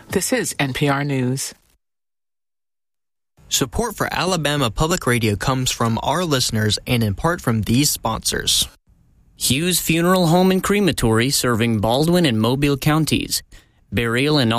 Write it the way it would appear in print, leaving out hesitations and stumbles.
This is NPR News. Support for Alabama Public Radio comes from our listeners and in part from these sponsors. Hughes Funeral Home and Crematory serving Baldwin and Mobile counties. Burial and